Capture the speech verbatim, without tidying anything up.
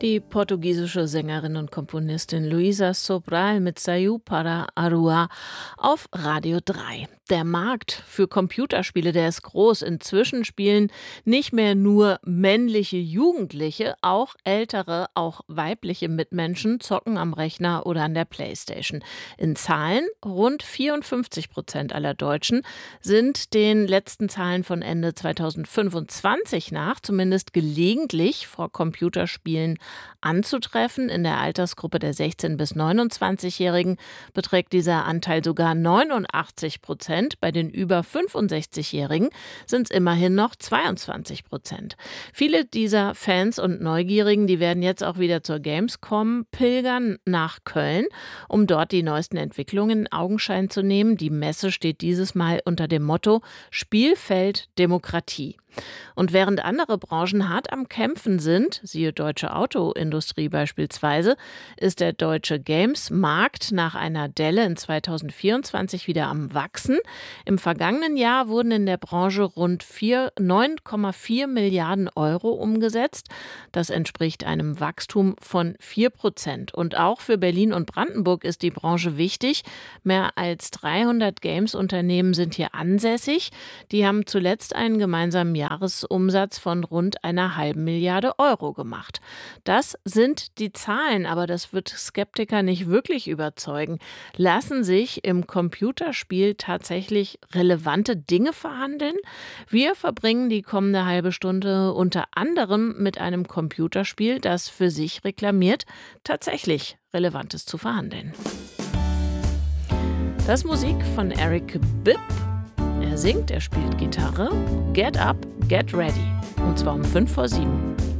Die portugiesische Sängerin und Komponistin Luísa Sobral mit Saiu para a Rua auf Radio drei. Der Markt für Computerspiele, der ist groß. Inzwischen spielen nicht mehr nur männliche Jugendliche, auch ältere, auch weibliche Mitmenschen zocken am Rechner oder an der Playstation. In Zahlen: rund vierundfünfzig Prozent aller Deutschen sind den letzten Zahlen von Ende zweitausendfünfundzwanzig nach zumindest gelegentlich vor Computerspielen anzutreffen. In der Altersgruppe der sechzehn- bis neunundzwanzigjährigen beträgt dieser Anteil sogar neunundachtzig Prozent. Bei den über fünfundsechzigjährigen sind es immerhin noch zweiundzwanzig Prozent. Viele dieser Fans und Neugierigen, die werden jetzt auch wieder zur Gamescom pilgern nach Köln, um dort die neuesten Entwicklungen in Augenschein zu nehmen. Die Messe steht dieses Mal unter dem Motto Spielfeld Demokratie. Und während andere Branchen hart am Kämpfen sind, siehe deutsche Autoindustrie beispielsweise, ist der deutsche Games-Markt nach einer Delle in zweitausendvierundzwanzig wieder am Wachsen. Im vergangenen Jahr wurden in der Branche rund neun Komma vier Milliarden Euro umgesetzt. Das entspricht einem Wachstum von vier Prozent. Und auch für Berlin und Brandenburg ist die Branche wichtig. Mehr als dreihundert Games-Unternehmen sind hier ansässig. Die haben zuletzt einen gemeinsamen Jahresumsatz von rund einer halben Milliarde Euro gemacht. Das sind die Zahlen, aber das wird Skeptiker nicht wirklich überzeugen. Lassen sich im Computerspiel tatsächlich relevante Dinge verhandeln? Wir verbringen die kommende halbe Stunde unter anderem mit einem Computerspiel, das für sich reklamiert, tatsächlich Relevantes zu verhandeln. Das ist Musik von Eric Bibb. Er singt, er spielt Gitarre. Get up, get ready. Und zwar um fünf vor sieben.